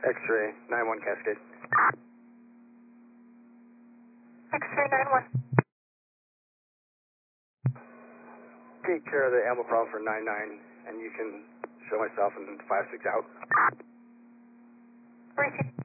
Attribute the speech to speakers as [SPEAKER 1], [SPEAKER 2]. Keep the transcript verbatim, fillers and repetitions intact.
[SPEAKER 1] X-ray, nine one Cascade.
[SPEAKER 2] X-ray nine one.
[SPEAKER 1] Take care of the ammo problem for nine nine, and you can show myself in five six out.
[SPEAKER 2] Receive.